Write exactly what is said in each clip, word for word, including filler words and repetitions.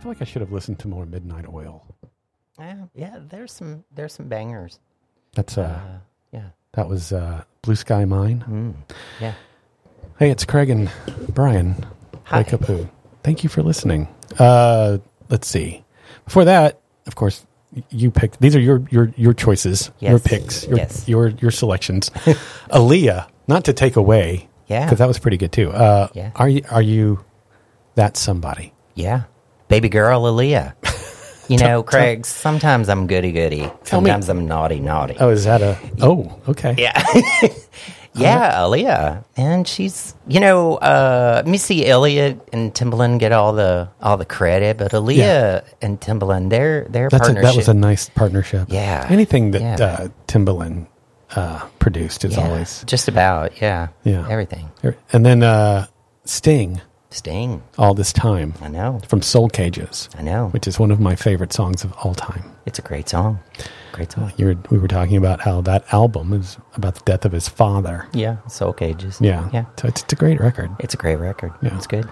feel like I should have listened to more Midnight Oil. Yeah, yeah. There's some there's some bangers. That's uh, Uh, yeah. that was uh, Blue Sky Mine. Mm, yeah. Hey, it's Craig and Brian. Hi. Wake Up Who. Thank you for listening. Uh, let's see. Before that, of course, you picked. These are your your your choices, Yes. your picks, your Yes. your your selections. Aaliyah, not to take away, Yeah. because that was pretty good too. Uh, Yeah. Are you are you that somebody? Yeah. Baby girl Aaliyah. You know, Craig, sometimes I'm goody goody. Tell me- Sometimes I'm naughty naughty. Oh, is that a? Oh, okay. Yeah. Yeah, Aaliyah. And she's, you know, uh, Missy Elliott and Timbaland get all the all the credit, but Aaliyah Yeah. and Timbaland, their their That's a, partnership. that was a nice partnership. Yeah. Anything that Yeah. uh, Timbaland uh, produced is yeah, always just about, yeah. Yeah. Everything. And then uh, Sting, Sting. All This Time, I know. from Soul Cages, I know. which is one of my favorite songs of all time. It's a great song. Great song. You were, we were talking about how that album is about the death of his father. Yeah, Soul Cages. Yeah. Yeah. So it's, it's a great record. It's a great record. Yeah. It's good.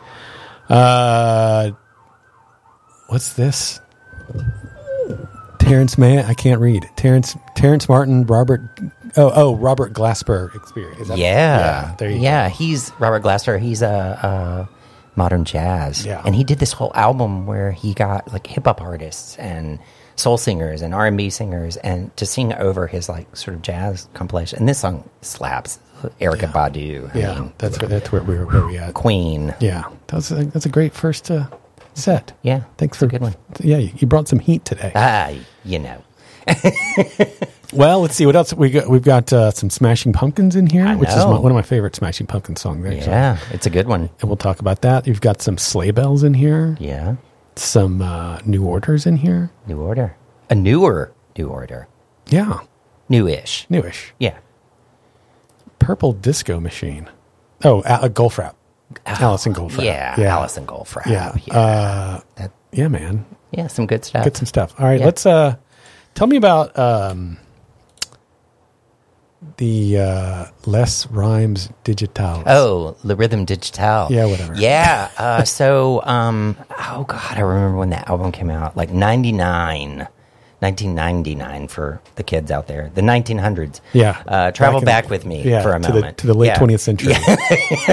Uh, what's this? Terrence Mann. I can't read. Terrence Terrence Martin. Robert. Oh, oh, Robert Glasper experience. Is that- Yeah. yeah. There you yeah, go. he's Robert Glasper. He's a, a modern jazz. Yeah. And he did this whole album where he got like hip hop artists and soul singers and R and B singers and to sing over his like sort of jazz compilation. And this song slaps. Erica Badu. I Yeah, mean, that's where that's where we were. Where we at? Queen. Yeah, that was a, that's a great first uh, set. Yeah. Thanks it's for a good one. Yeah, you you brought some heat today. Ah, you know. Well, let's see what else we got. We've got uh, some Smashing Pumpkins in here, I which is know. my, one of my favorite Smashing Pumpkins songs. Actually. Yeah, it's a good one. And we'll talk about that. You've got some Sleigh Bells in here. Yeah. Some uh, New Orders in here. New Order. A newer New Order. Yeah, Newish. newish. Yeah. Purple Disco Machine. Oh, a, a Goldfrapp. Allison Goldfrapp. Yeah, yeah. Allison Goldfrapp. Yeah. Yeah, Uh, That- yeah, man. yeah some good stuff. Get some stuff. All right, Yeah. let's uh, tell me about um, the uh, Les Rhymes Digital. Oh, the Rhythm Digital. Yeah, whatever. Yeah. Uh, so, um, oh God, I remember when that album came out, like ninety-nine, nineteen ninety-nine for the kids out there, the nineteen hundreds. Yeah. Uh, travel Back in- back with me yeah, for a to the- moment. to the late Yeah. twentieth century. Yeah.